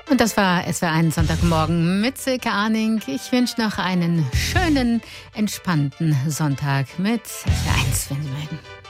Und das war SWR1 Sonntagmorgen mit Silke Arning. Ich wünsche noch einen schönen, entspannten Sonntag mit SWR1, wenn Sie mögen.